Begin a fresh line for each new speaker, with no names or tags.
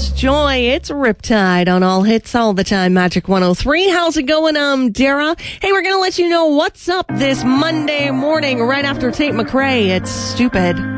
James Joy. It's Riptide on All Hits All the Time, Magic 103. How's it going? I'm Dara. Hey, we're going to let you know what's up this Monday morning right after Tate McRae. It's Stupid.